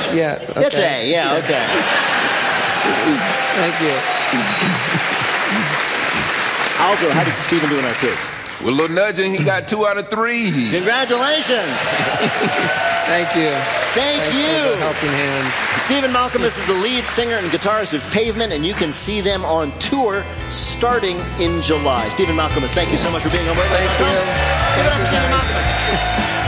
Yeah. Okay. It's A. Yeah. Okay. Thank you. Also, how did Stephen do in our quiz? With a little nudging, he got 2 out of 3. Congratulations. Thank you. Thank Thanks you. for the helping hand. Stephen Malcolmus is the lead singer and guitarist of Pavement, and you can see them on tour starting in July. Stephen Malcolmus, thank you so much for being on. Thank you. Give it up for Stephen Malcolmus.